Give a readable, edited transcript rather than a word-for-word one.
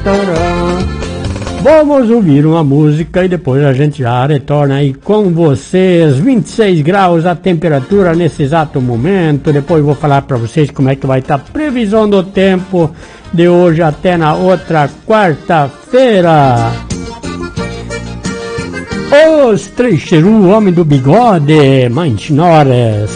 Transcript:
Vamos ouvir uma música e depois a gente já retorna aí com vocês. 26 graus a temperatura nesse exato momento. Depois vou falar para vocês como é que vai estar a previsão do tempo de hoje até na outra quarta-feira. Os Três Cheru, homem do bigode, Mãe Chinores.